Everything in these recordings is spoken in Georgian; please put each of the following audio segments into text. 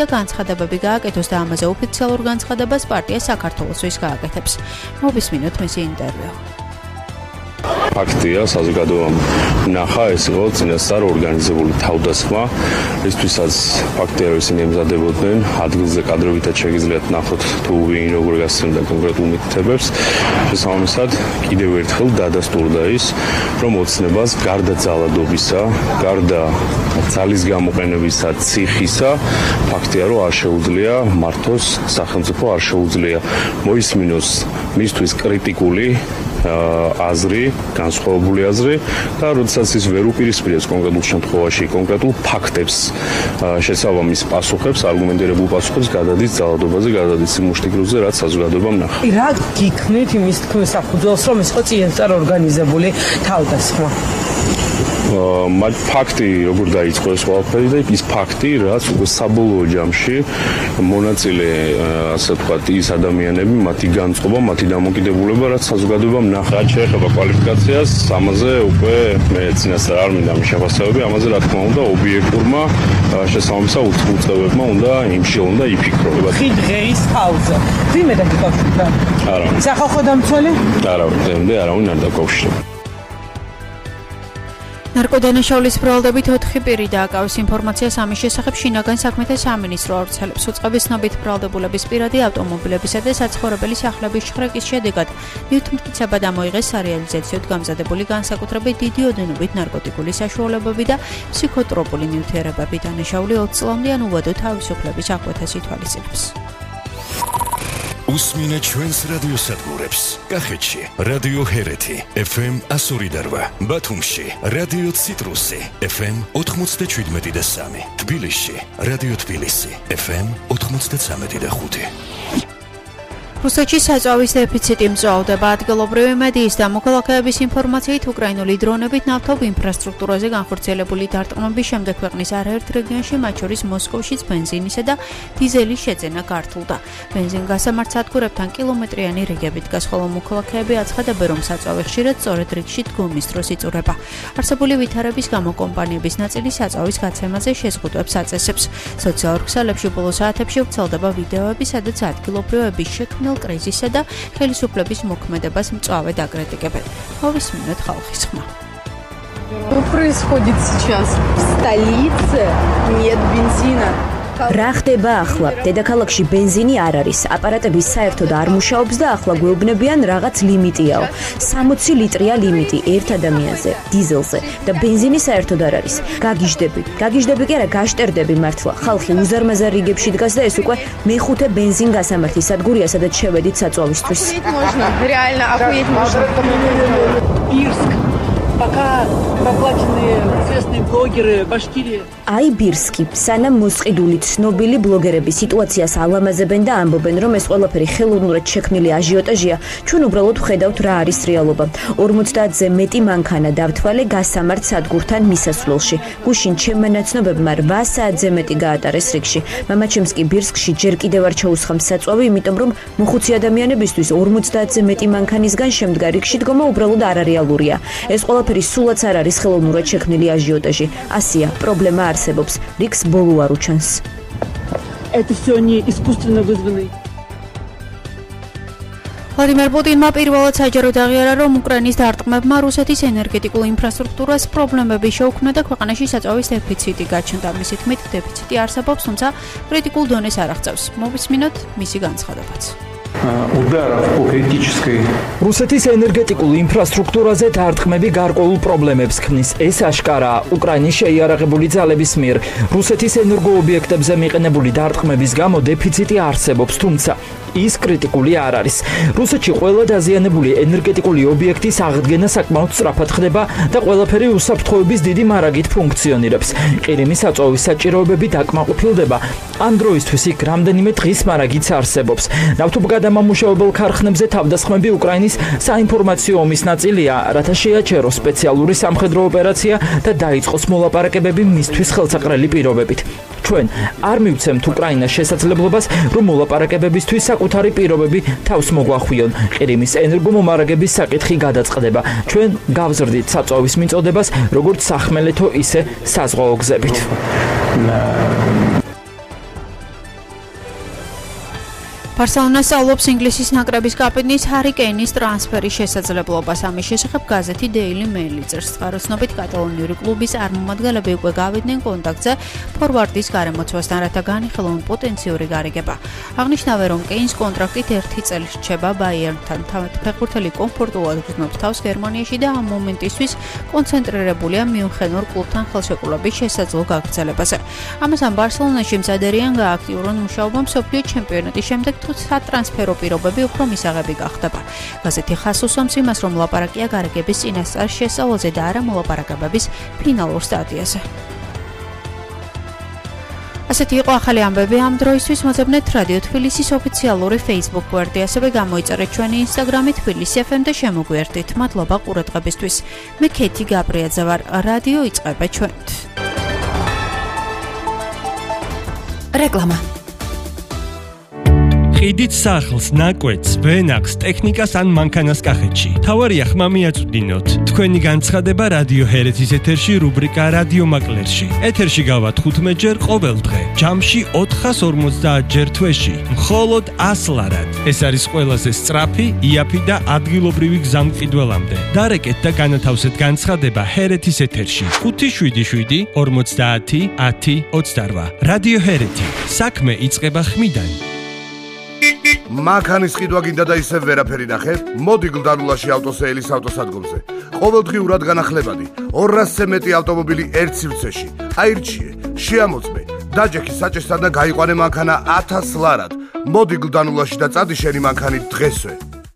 განცხადებები გააკეთოს და ამაზე ოფიციალურ განცხადებას პარტია საქართველოსთვის გააკეთებს. მოვისმინოთ მისი ინტერვიუ. ფაქტია, საზოგადოებამ ნახა, ეს იყო წინასწარ ორგანიზებული თავდასხმა, რისთვისაც ფაქტია, რომ ისინი ემზადებოდნენ ადგილზე კადრებითაც შეგიძლიათ ნახოთ თუ ვინ როგორ გასცემდა კონკრეტულ მითითებებს. შესაბამისად, კიდევ ერთხელ დადასტურდა ის, რომ ოცნებას გარდა ძალადობისა, გარდა ძალის გამოყენებისა, ციხისა, ფაქტია, რომ არ შეუძლია მართოს სახელმწიფო, არ შეუძლია მოისმინოს მისთვის კრიტიკული აზრი, განსხვავებული აზრი და როდესაც ის ვერ უპირისპირებს კონკრეტულ შემთხვევაში კონკრეტულ ფაქტებს, შესაბამის პასუხებს, არგუმენტირებულ პასუხებს გადადის ძალადობაზე, გადადის იმ მუშტიგროვზე, რაც საზოგადოებამ ნახა. რა გიქნით იმის თქმის საფუძველს, რომ ეს იყო წინასწარ ორგანიზებული თავდასხმა? მათ ფაქტი როგორ დაიწყო ეს ყველაფერი და ის ფაქტი, რაც უკვე საბოლოო ჯამში მონაწილე, ასე ვთქვათ, ის ადამიანები, მათი განწყობა, მათი დამოკიდებულება, რაც საზოგადოებამ ნახა, შეეხება კვალიფიკაციას, ამაზე უკვე მე წინასწარ არ მინდა მიშევასწავები, ამაზე რა თქმა უნდა ობიექტურმა შესაბამისად უწყებებმა უნდა იმშილონ და იფიქრონ. დღეის თავზე. ვინმე დაკავშირდა? არა. სახალხო დამცველი? არა, დღემდე არავინ არ დაკავშირდა. ნარკოდანაშაულის ბრალდებით 4 პირი დააკავეს ინფორმაციას ამის შესახებ შინაგან საქმეთა სამინისტრო ავრცელებს. უწყების ცნობით ბრალდებულების პირადი ავტომობილებისა და საცხოვრებელი სახლების შხრეკის შედეგად ნივთმტკიცება დამოიღეს სარეალიზაციოდ გამზადებული განსაკუთრებით დიდი ოდენობით ნარკოტიკული საშუალებები და ფსიქოტროპული ნივთიერებები. დანაშაული 20 წლამდე ან უვადო თავისუფლების აღკვეთას ითვალისწინებს. უსმინე ჩვენს რადიოსადგურებს. კახეთში რადიო ჰერეთი FM 102.8, ბათუმში რადიო ციტრუსი FM 97.3, თბილისში რადიო თბილისი FM 93.5. რუსეთში საწვავის დეფიციტი მწვავდება. ადგილობრივი მედიის და მოქალაქეების ინფორმაციით უკრაინული დრონებით ნავთობ ინფრასტრუქტურაზე განხორციელებული დარტყმების შემდეგ ქვეყნის არაერთ რეგიონში, მათ შორის მოსკოვშიც ბენზინისა და დიზელის შეძენა გართულდა. ბენზინგასამართ სადგურებთან კილომეტრიანი რიგებით დგას, ხოლო მოქალაქეები აცხადებენ, რომ საწვავი ხშირად სწორედ რიგში დგომის დროს იწურება. არსებული ვითარების გამო კომპანიების ნაწილი საწვავის გაცემაზე შეზღუდვებს აწესებს. სოციალურ ქსელებში ბოლო საათებში ვრცელდება ვიდეოები, სადაც ადგილობრივები შექმნილ კრიზისსა და ხელისუფლების მოქმედებას მწვავედ აკრიტიკებენ. მოვისმინოთ ხალხის ხმა. Что происходит сейчас? В столице нет бензина. რა ხდება ახლა? დედაქალაქში ბენზინი არ არის. აპარატები საერთოდ არ მუშაობს და ახლა გვეუბნებიან რაღაც ლიმიტიაო. 60 ლიტრია ლიმიტი ერთ ადამიანზე, დიზელზე და ბენზინი საერთოდ არ არის. გაგიჟდები კი არა, გაშტერდები მართლა. ხალხი უზარმაზარ რიგებში დგას და ეს უკვე მეხუთე ბენზინგასამართი სადგურია, სადაც შევედით საწვავისთვის. Можно, реально охуеть можно. Ирск. Пока проплаченные известные блогеры Башкирии. აი ბირსკი, სანამ მოსყიდული ცნობილი ბლოგერები სიტუაციას ალამაზებენ და ამბობენ, რომ ეს ყველაფერი ხელოვნურად შექმნილი აჟიოტაჟია, ჩვენ უბრალოდ ვხედავთ რა არის რეალობა. 50-ზე მეტი მანქანა დავთვალე გასამართ სადგურთან მისასვლელში. გუშინ ჩემმა ნაცნობებმა 8 საათზე მეტი გაატარეს რიგში. მამაჩემს კი ბირსკში ჯერ კიდევ არ ჩაუსხამ საწვავი, იმიტომ რომ მოხუცი ადამიანებისთვის 50-ზე მეტი მანქანისგან შემდგა რიგში დგომა უბრალოდ არარეალურია. ეს ყველაფერი სულაც არ არის ხელოვნურად შექმნილი აჟიოტაჟი. ასია, პრობლემა არსებობს. რიგს ბოლო არ უჩანს. Это все не искусственно вызванный. ვლადიმერ პუტინმა პირველად საჯაროდ აღიარა, რომ უკრაინის დარტყმებმა რუსეთის ენერგეტიკულ ინფრასტრუქტურას პრობლემები შეუქმნა და ქვეყანაში საწვავის დეფიციტი გაჩნდა. მისი თქმით, დეფიციტი არსებობს, თუმცა კრიტიკულ დონეს არ აღწევს. მოვისმინოთ მისი განცხადებაც. Ударов по критической. რუსეთის ენერგეტიკულ ინფრასტრუქტურაზე დარტყმები გარკვეულ პრობლემებს ქმნის. ეს აშკარაა უკრაინის შეიარაღებული ძალების მიერ რუსეთის ენერგოობიექტებზე მიყენებული დარტყმების გამო დეფიციტი არსებობს, თუმცა ის კრიტიკული არ არის. რუსეთში ყველა დაზიანებული ენერგეტიკული ობიექტის აღდგენა საკმაოდ სწრაფად ხდება და ყველაფერი უსაფრთხოების დიდი მარაგით ფუნქციონირებს. ყირიმის საწვავის საჭიროებები დაკმაყოფილდება. ამ დროისთვის იქ რამდენიმე დღის მარაგიც არსებობს. ნავთობგადამამუშავებელ ქარხნებზე თავდასხმები უკრაინის საინფორმაციო ომის ნაწილია, რათა შეაჩეროს სპეციალური სამხედრო ოპერაცია და დაიწყოს მოლაპარაკებები მისთვის ხელსაყრელი პირობებით. ჩვენ არ მივცემთ უკრაინას შესაძლებლობას, რომ მოლაპარაკებებისთვის საკუთარი პირობები თავს მოგვახვიონ. ყირიმის ენერგომომარაგების საკითხი გადაწყდება. ჩვენ გავზრდით საწვავის მიწოდებას, როგორც სახმელეთო, ისე საზღვაო გზებით. ბარსელონას სწავლობს ინგლისის ნაკრების კაპიტნის ჰარი კეინის ტრანსფერის შესაძლებლობას. ამის შესახებ გაზეთი Daily Mail წერს. წყაროსნობით კატალონიური კლუბის წარმომადგენლები უკვე გავიდნენ კონტაქტზე ფორვარდის გარემოცვასთან, რათა განიხილონ პოტენციური გარიგება. აღნიშნავენ, რომ კეინის კონტრაქტით 1 წელი რჩება ბაიერნთან. თავად ფეხბურთელი კომფორტულად გრძნობს თავს გერმანიაში და ამ მომენტისთვის კონცენტრირებულია მიუნხენურ კლუბთან ხელშეკრულების შესაძლო გაგრძელებაზე. ამასთან ბარსელონაში მზადერიან გააქტიურონ მუშაობა მსოფლიო ჩემპიონატის შემდეგ, თუმცა ტრანსფერო პირობები უფრო მისაღები გახდება. გაზეთი ხაზს უსვამს იმას, რომ ლაპარაკია გარიგების წინასწარ შესწავლაზე და არა მოლაპარაკებების ფინალურ სტადიაზე. ასეთი იყო ახალი ამბები ამ დროისთვის. მოძებნეთ რადიო თბილისის ოფიციალური Facebook გვერდი, ასევე გამოიწერეთ ჩვენი Instagram-ი თბილისი FM და შემოგვიერთდით. მადლობა ყურადღებისთვის. მე ქეთი გაბრიაძე ვარ. რადიო იწყება ჩვენთ. რეკლამა. ყიდით სახლს, ნაკვეთს, ვენახს, ტექნიკას ან მანქანას კახეთში. თავარია ხმა მიაწვდინოთ. თქვენი განცხადება რადიო ჰერეთის ეთერში რუბრიკა რადიო მაკლერში. ეთერში გავა 15 ჯერ ყოველ დღე. ჯამში 450 ჯერ თვეში. მხოლოდ 100 ლარად. ეს არის ყველაზე სწრაფი, იაფი და ადგილობრივი გზამყიდველამდე. დარეკეთ და განათავსეთ განცხადება ჰერეთის ეთერში. 577 50 10 28. რადიო ჰერეთი. საქმე იწყება ხმიდან. მანქანის ყიდვა გინდა და ისევ ვერაფერი ნახე? მოდი გლდანულაში ავტოსეილის ავტოსადგომზე. ყოველდღიურად განახლებადი 200-ზე მეტი ავტომობილი ერთ სივრცეში. აირჩიე, შეამოწმე, დაჯექი საჭესთან და გაიყვანე მანქანა 1000 ლარად. მოდი გლდანულაში და წადი შენი მანქანი დღესვე.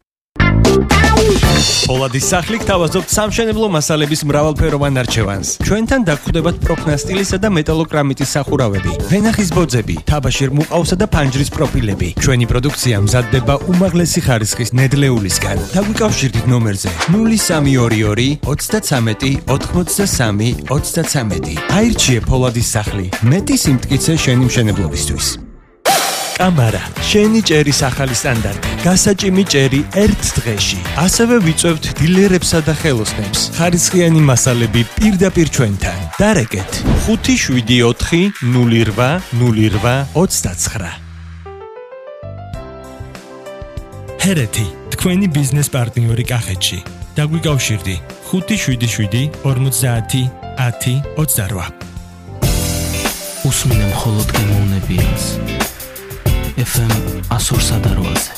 პოლადის სახლი გთავაზობთ სამშენებლო მასალების მრავალფეროვან არჩევანს. ჩვენთან დაგხვდებათ პროფნასტილისა და მეტალოკრამიტის სახურავები, ვენახის ბოძები, თაბაშირ მუყაოსა და ფანჯრის პროფილები. ჩვენი პროდუქცია მზადდება უმაღლესი ხარისხის ნედლეულისგან. დაგვიკავშირდით ნომერზე 0322 33 83 33. აირჩიე პოლადის სახლი. მეტი სიმტკიცე შენი მშენებლობისთვის. კამარა, შენი ჭერის ახალი სტანდარტი. გასაჭიმი ჭერი ერთ დღეში. ასევე ვიწევთ დილერებსა და ხელოსნებს. ხარისხიანი მასალები პირდაპირ ჩვენთან. დარეკეთ 574 08 08 29. ჰერეთი, თქვენი ბიზნეს პარტნიორი კახეთში. დაგვიკავშირდი 577 50 10 28. უსმინე მხოლოდ გემოვნებიანს. FM 100-ზე.